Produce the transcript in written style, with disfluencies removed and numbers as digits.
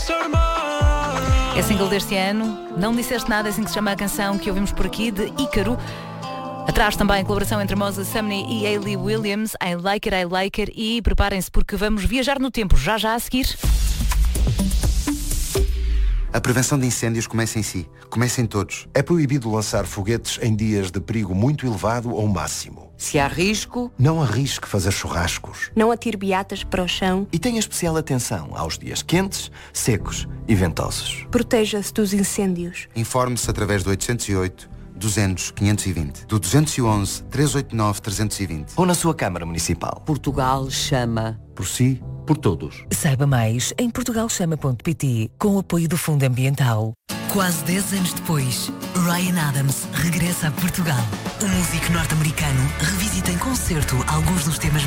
É single deste ano, Não Disseste Nada, é assim que se chama a canção que ouvimos por aqui, de Ícaro. Atrás também a colaboração entre Moses Sumney e Hayley Williams, I Like It, I Like It. E preparem-se porque vamos viajar no tempo, já a seguir. A prevenção de incêndios começa em si. Começa em todos. É proibido lançar foguetes em dias de perigo muito elevado ou máximo. Se há risco, não arrisque fazer churrascos. Não atire beatas para o chão. E tenha especial atenção aos dias quentes, secos e ventosos. Proteja-se dos incêndios. Informe-se através do 808 200 520, do 211 389 320 ou na sua Câmara Municipal. Portugal chama. Por si, por todos. Saiba mais em portugalchama.pt, com o apoio do Fundo Ambiental. Quase 10 anos depois, Ryan Adams regressa a Portugal. O músico norte-americano revisita em concerto alguns dos temas